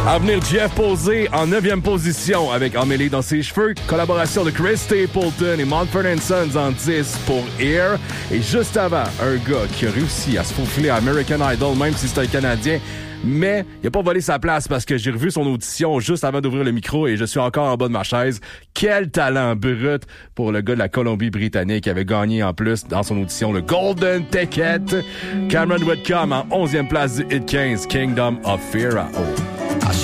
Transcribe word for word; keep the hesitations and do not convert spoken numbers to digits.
À venir, Jeff Posey en neuvième position avec Emmêlé dans ses cheveux. Collaboration de Chris Stapleton et Mumford and Sons en dix pour Air. Et juste avant, un gars qui a réussi à se faufiler à American Idol, même si c'est un Canadien. Mais il a pas volé sa place parce que j'ai revu son audition juste avant d'ouvrir le micro et je suis encore en bas de ma chaise. Quel talent brut pour le gars de la Colombie-Britannique qui avait gagné en plus dans son audition le Golden Ticket. Cameron Whitcomb en onzième place du Hit quinze, Kingdom of Fear. Oh.